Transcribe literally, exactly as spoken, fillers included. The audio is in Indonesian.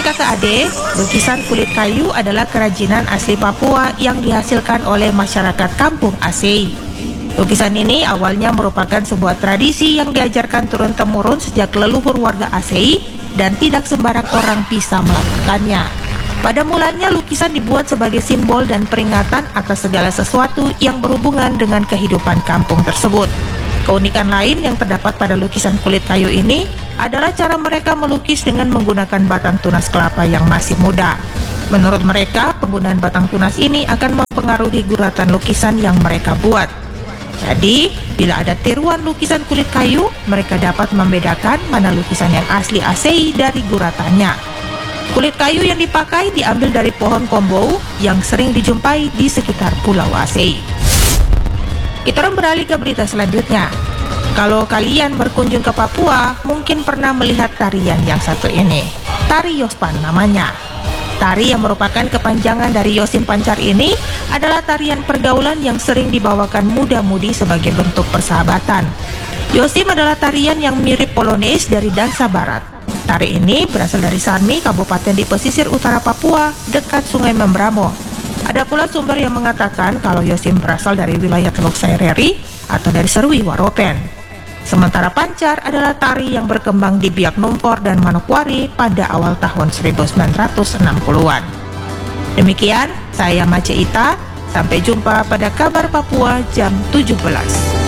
kakak adik, lukisan kulit kayu adalah kerajinan asli Papua yang dihasilkan oleh masyarakat kampung Asei. Lukisan ini awalnya merupakan sebuah tradisi yang diajarkan turun-temurun sejak leluhur warga Asei dan tidak sembarang orang bisa melakukannya. Pada mulanya lukisan dibuat sebagai simbol dan peringatan atas segala sesuatu yang berhubungan dengan kehidupan kampung tersebut. Keunikan lain yang terdapat pada lukisan kulit kayu ini adalah cara mereka melukis dengan menggunakan batang tunas kelapa yang masih muda. Menurut mereka, penggunaan batang tunas ini akan mempengaruhi guratan lukisan yang mereka buat. Jadi, bila ada tiruan lukisan kulit kayu, mereka dapat membedakan mana lukisan yang asli Asei dari guratannya. Kulit kayu yang dipakai diambil dari pohon kombou yang sering dijumpai di sekitar Pulau Asei. Kita orang beralih ke berita selanjutnya. Kalau kalian berkunjung ke Papua, mungkin pernah melihat tarian yang satu ini. Tari Yospan namanya. Tari yang merupakan kepanjangan dari Yosim Pancar ini adalah tarian pergaulan yang sering dibawakan muda-mudi sebagai bentuk persahabatan. Yosim adalah tarian yang mirip Polonaise dari dansa barat. Tari ini berasal dari Sarmi, kabupaten di pesisir utara Papua, dekat Sungai Membramo. Ada pula sumber yang mengatakan kalau Yosim berasal dari wilayah Teluk Saireri atau dari Serui Waropen. Sementara Pancar adalah tari yang berkembang di Biak Numfor dan Manokwari pada awal tahun seribu sembilan ratus enam puluhan. Demikian, saya Mace Ita. Sampai jumpa pada Kabar Papua jam tujuh belas.